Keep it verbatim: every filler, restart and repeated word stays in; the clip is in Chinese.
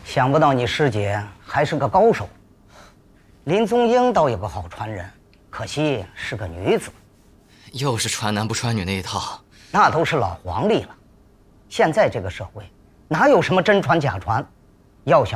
想不到你师姐还是个高手。林宗英倒有个好传人，可惜是个女子。 又是传男不传女那一套， 那都是老黄历了。现在这个社会，哪有什么真传假传？要想